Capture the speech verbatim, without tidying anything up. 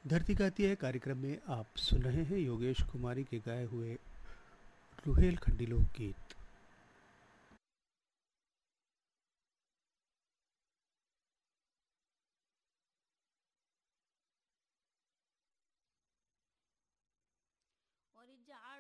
धरती गाती है कार्यक्रम में आप सुन रहे हैं योगेश कुमारी के गाए हुए रुहेल खंडी लोक गीत।